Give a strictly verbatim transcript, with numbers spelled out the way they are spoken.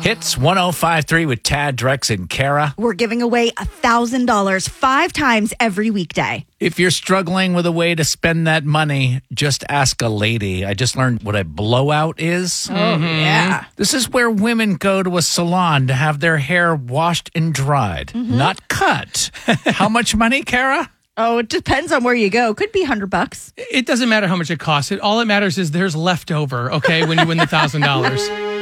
Hits one oh five point three with Tad, Drex, and Kara. We're giving away one thousand dollars five times every weekday. If you're struggling with a way to spend that money, just ask a lady. I just learned what a blowout is. Oh, yeah. This is where women go to a salon to have their hair washed and dried, Mm-hmm. not cut. How much money, Kara? Oh, it depends on where you go. Could be one hundred bucks. It doesn't matter how much it costs. It all it matters is there's leftover, okay, when you win the one thousand dollars.